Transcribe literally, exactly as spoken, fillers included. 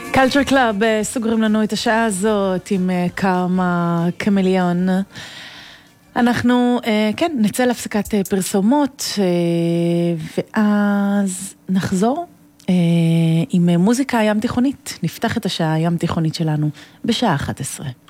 קלצ'ר קלאב סוגרים לנו את השעה הזאת עם קארמה קמיליון. אנחנו, כן, נצא להפסקת פרסומות ואז נחזור עם מוזיקה ים תיכונית. נפתח את השעה ים תיכונית שלנו בשעה אחת עשרה.